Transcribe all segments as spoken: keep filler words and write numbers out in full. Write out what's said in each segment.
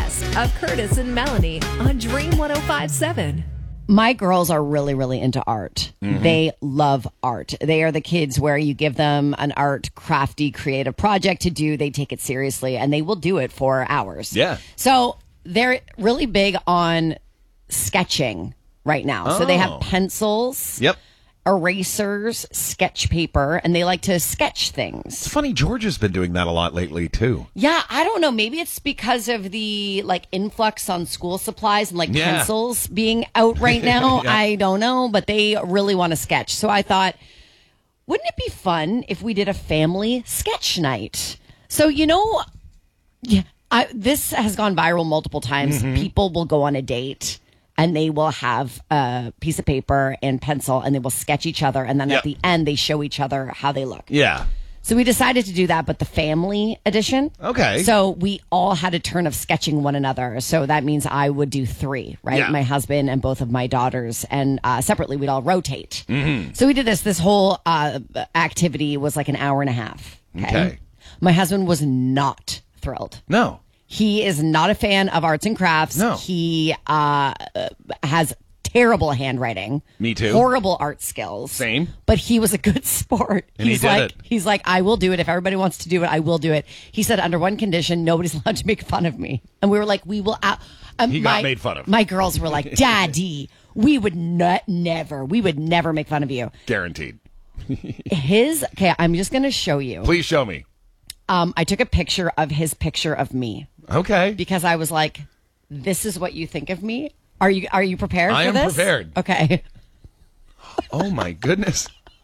best of Curtis and Melanie on Dream one oh five point seven. My girls are really, really into art. Mm-hmm. They love art. They are the kids where you give them an art, crafty, creative project to do. They take it seriously and they will do it for hours. Yeah. So they're really big on sketching right now. Oh. So they have pencils. Yep. Erasers, sketch paper, and they like to sketch things. It's funny, Georgia's been doing that a lot lately, too. Yeah, I don't know. Maybe it's because of the like influx on school supplies and like yeah. pencils being out right now. yeah. I don't know, but they really want to sketch. So I thought, wouldn't it be fun if we did a family sketch night? So, you know, yeah, I, this has gone viral multiple times. Mm-hmm. People will go on a date and they will have a piece of paper and pencil and they will sketch each other. And then yep. at the end, they show each other how they look. Yeah. So we decided to do that, but the family edition. Okay. So we all had a turn of sketching one another. So that means I would do three, right? Yeah. My husband and both of my daughters. And uh, separately, we'd all rotate. Mm-hmm. So we did this. This whole uh, activity was like an hour and a half. Okay? okay. My husband was not thrilled. No. He is not a fan of arts and crafts. No. He uh, has terrible handwriting. Me too. Horrible art skills. Same. But he was a good sport. And he's he did like, it. He's like, I will do it. If everybody wants to do it, I will do it. He said, under one condition, nobody's allowed to make fun of me. And we were like, we will. Out- um, he my, got made fun of. My girls were like, Daddy, we would not, never, we would never make fun of you. Guaranteed. His, okay, I'm just going to show you. Please show me. Um, I took a picture of his picture of me. Okay. Because I was like, this is what you think of me? Are you are you prepared I for am this? prepared. Okay. Oh my goodness.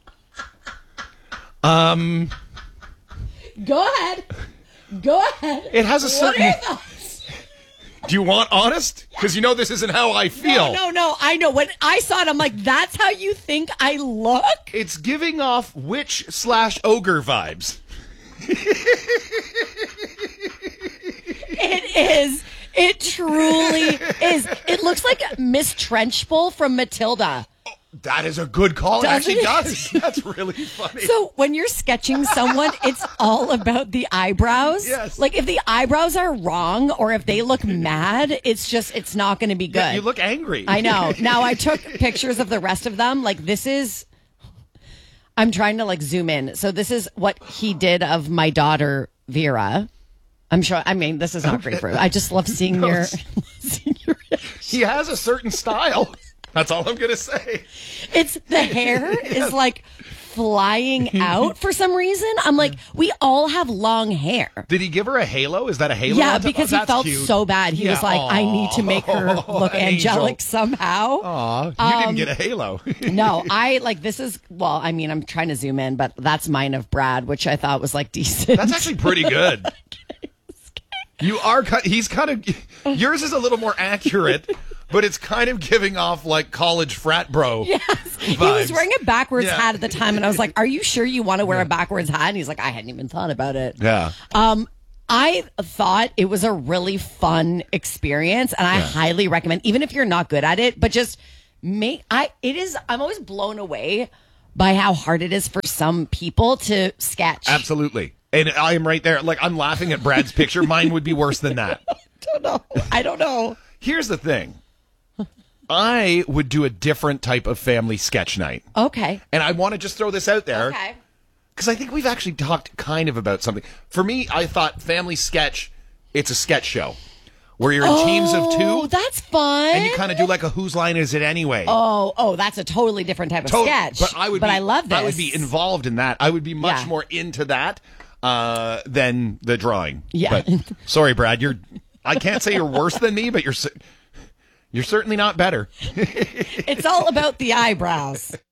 Um Go ahead. Go ahead. It has a certain What are your thoughts? Do you want honest? Because you know this isn't how I feel. No, no, no. I know. When I saw it, I'm like, that's how you think I look? It's giving off witch slash ogre vibes. It is. It truly is. It looks like Miss Trenchbull from Matilda. That is a good call. It Doesn't actually it? does. That's really funny. So when you're sketching someone, it's all about the eyebrows. Yes. Like if the eyebrows are wrong or if they look mad, it's just, it's not going to be good. Yeah, you look angry. I know. Now I took pictures of the rest of them. Like this is, I'm trying to like zoom in. So this is what he did of my daughter, Vera. I'm sure, I mean, this is not great for you. I just love seeing No, your, it's- seeing your He has a certain style. That's all I'm going to say. It's the hair is like flying out for some reason. I'm like, we all have long hair. Did he give her a halo? Is that a halo? Yeah, on top? because Oh, he that's felt cute. so bad. He Yeah. was like, I need to make her look Aw, angelic angel. somehow. Aw, you Um, didn't get a halo. No, I like this is, well, I mean, I'm trying to zoom in, but that's mine of Brad, which I thought was like decent. That's actually pretty good. You are, ki- he's kind of, yours is a little more accurate, but it's kind of giving off like college frat bro. Yes. He vibes. was wearing a backwards Yeah. hat at the time, and I was like, are you sure you want to wear a backwards hat? And he's like, I hadn't even thought about it. Yeah. Um, I thought it was a really fun experience, and I Yeah. highly recommend, even if you're not good at it, but just make, I, it is, I'm always blown away by how hard it is for some people to sketch. Absolutely. And I am right there. Like, I'm laughing at Brad's picture. Mine would be worse than that. I don't know. I don't know. Here's the thing. I would do a different type of family sketch night. Okay. And I want to just throw this out there. Okay. Because I think we've actually talked kind of about something. For me, I thought family sketch, it's a sketch show where you're in teams of Oh, two. that's fun. And you kind of do like a whose line is it anyway? Oh, oh, that's a totally different type of To- sketch. But I would But be, I love this. I would be involved in that. I would be much Yeah. more into that uh, than the drawing. Yeah. But, sorry, Brad. You're. I can't say you're worse than me, but you're. cer- You're certainly not better. It's all about the eyebrows.